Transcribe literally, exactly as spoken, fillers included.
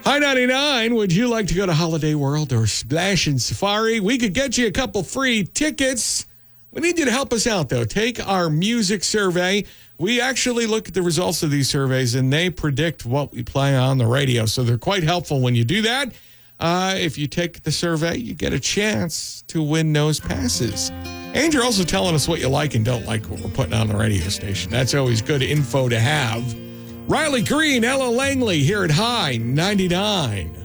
Hi ninety-nine, would you like to go to Holiday World or Splash and Safari? We could get you a couple free tickets. We need you to help us out, though. Take our music survey. We actually look at the results of these surveys, and they predict what we play on the radio. So they're quite helpful when you do that. Uh, if you take the survey, you get a chance to win those passes. And you're also telling us what you like and don't like what we're putting on the radio station. That's always good info to have. Riley Green, Ella Langley here at High ninety-nine.